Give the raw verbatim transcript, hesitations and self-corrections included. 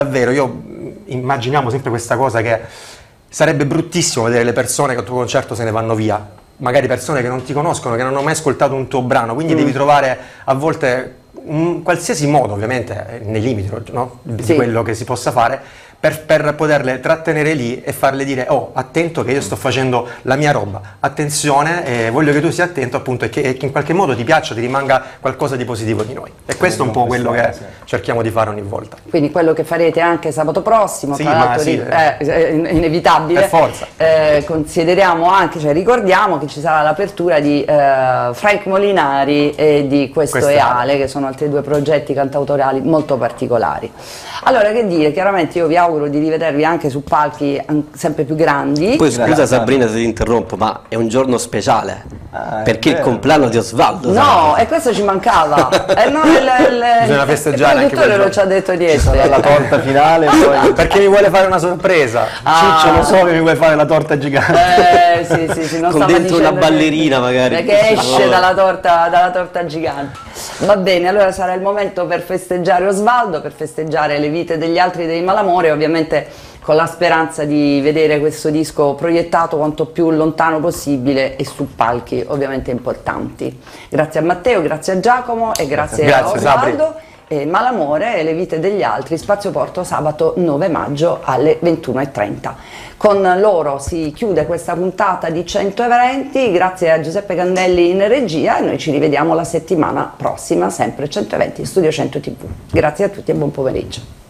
Davvero, io immaginiamo sempre questa cosa che sarebbe bruttissimo vedere le persone che al tuo concerto se ne vanno via, magari persone che non ti conoscono, che non hanno mai ascoltato un tuo brano, quindi mm. devi trovare a volte un qualsiasi modo, ovviamente nei limiti, no? di sì. quello che si possa fare, per, per poterle trattenere lì e farle dire: oh, attento che io sto facendo la mia roba, attenzione, eh, voglio che tu sia attento appunto e che, e che in qualche modo ti piaccia, ti rimanga qualcosa di positivo di noi. E questo è un po' quello che cerchiamo di fare ogni volta. Quindi quello che farete anche sabato prossimo, sì, tra l'altro sì, è, è inevitabile. Per forza. Eh, consideriamo anche, cioè ricordiamo che ci sarà l'apertura di eh, Frank Molinari e di Questo, Questo è Ale, che sono altri due progetti cantautoriali molto particolari. Allora, che dire, chiaramente io vi auguro di rivedervi anche su palchi sempre più grandi. Poi scusa Grazie. Sabrina se ti interrompo, ma è un giorno speciale, ah, perché è il compleanno di Osvaldo. No, e questo ci mancava. eh, no, il, il, Bisogna festeggiare. Il produttore lo ci ha detto niente. La torta finale, poi, perché mi vuole fare una sorpresa. Ah. Ciccio, lo so che mi vuole fare la torta gigante. Eh, sì, sì, sì, non con dentro una ballerina magari. Che esce dalla torta, dalla torta gigante. Va bene, allora sarà il momento per festeggiare Osvaldo, per festeggiare le vite degli altri dei Malamore, ovviamente con la speranza di vedere questo disco proiettato quanto più lontano possibile e su palchi ovviamente importanti. Grazie a Matteo, grazie a Giacomo e grazie, grazie a Osvaldo. Sabri. E Malamore e le vite degli altri, Spazio Porto, sabato nove maggio alle ventuno e trenta. Con loro si chiude questa puntata di cento eventi, grazie a Giuseppe Candelli in regia, e noi ci rivediamo la settimana prossima, sempre cento eventi, Studio cento tivù. Grazie a tutti e buon pomeriggio.